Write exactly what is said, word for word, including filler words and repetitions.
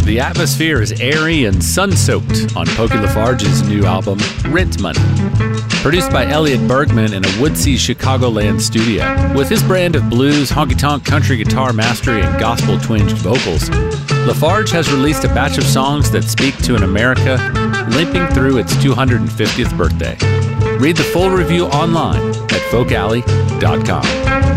The atmosphere is airy and sun-soaked on Pokey LaFarge's new album, Rent Money. Produced by Elliot Bergman in a woodsy Chicagoland studio. With his brand of blues, honky-tonk, country guitar mastery, and gospel-twinged vocals, LaFarge has released a batch of songs that speak to an America limping through its two hundred fiftieth birthday. Read the full review online at folk alley dot com.